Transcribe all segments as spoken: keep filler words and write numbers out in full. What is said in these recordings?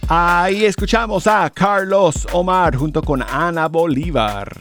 Ahí escuchamos a Carlos Omar junto con Ana Bolívar.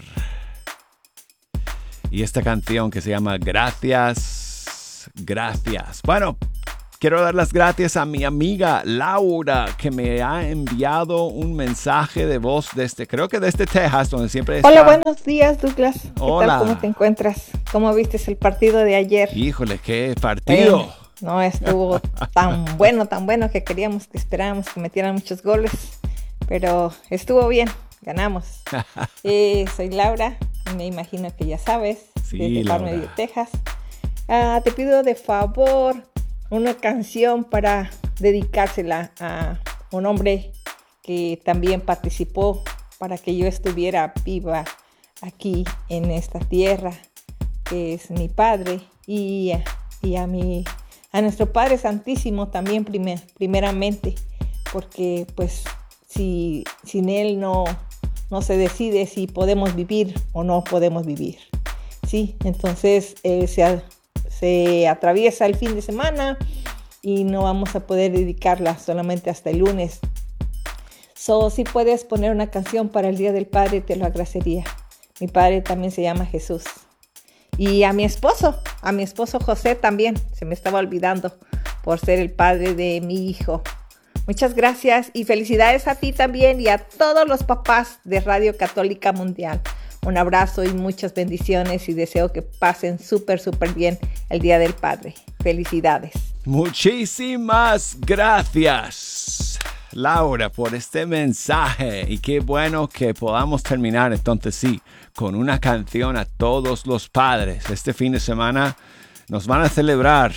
Y esta canción que se llama Gracias, Gracias. Bueno, quiero dar las gracias a mi amiga Laura, que me ha enviado un mensaje de voz desde, creo que desde Texas, donde siempre está. Hola, buenos días, Douglas. ¿Qué Hola. tal? ¿Cómo te encuentras? ¿Cómo viste el partido de ayer? Híjole, qué partido. Eh, no estuvo tan bueno, tan bueno que queríamos, que esperábamos que metieran muchos goles, pero estuvo bien, ganamos. eh, soy Laura, me imagino que ya sabes, sí, desde Laura. Farmville, Texas. Uh, te pido de favor una canción para dedicársela a un hombre que también participó para que yo estuviera viva aquí en esta tierra, que es mi padre, y, y a, mi, a nuestro Padre Santísimo también primer, primeramente, porque pues si, sin él no, no se decide si podemos vivir o no podemos vivir. Sí, entonces eh, se, se atraviesa el fin de semana y no vamos a poder dedicarla solamente hasta el lunes. So, si puedes poner una canción para el Día del Padre, te lo agradecería. Mi padre también se llama Jesús. Y a mi esposo, a mi esposo José también, se me estaba olvidando, por ser el padre de mi hijo. Muchas gracias y felicidades a ti también y a todos los papás de Radio Católica Mundial. Un abrazo y muchas bendiciones y deseo que pasen súper, súper bien el Día del Padre. Felicidades. Muchísimas gracias, Laura, por este mensaje. Y qué bueno que podamos terminar entonces, sí, con una canción a todos los padres. Este fin de semana nos van a celebrar,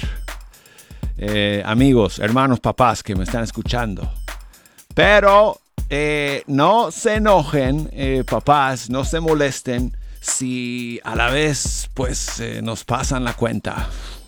eh, amigos, hermanos, papás que me están escuchando. Pero eh, no se enojen, eh, papás, no se molesten si a la vez pues eh, nos pasan la cuenta.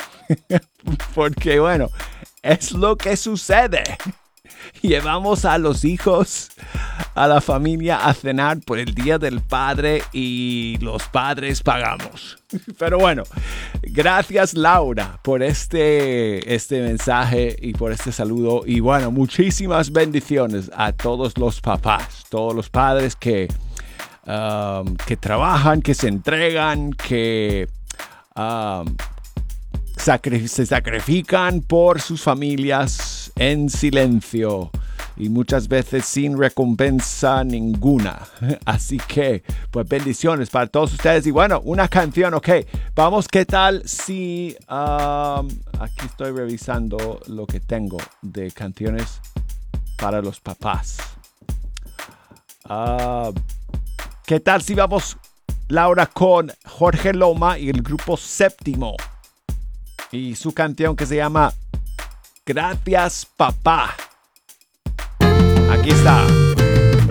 Porque bueno, es lo que sucede. Llevamos a los hijos, a la familia a cenar por el Día del Padre y los padres pagamos. Pero bueno, gracias Laura por este, este mensaje y por este saludo. Y bueno, muchísimas bendiciones a todos los papás, todos los padres que, um, que trabajan, que se entregan, que um, sacri- se sacrifican por sus familias en silencio y muchas veces sin recompensa ninguna. Así que, pues bendiciones para todos ustedes. Y bueno, una canción, ok. Vamos, ¿qué tal si... Um, aquí estoy revisando lo que tengo de canciones para los papás. Uh, ¿Qué tal si vamos, Laura, con Jorge Loma y el grupo Séptimo? Y su canción que se llama Gracias, Papá. Aquí está.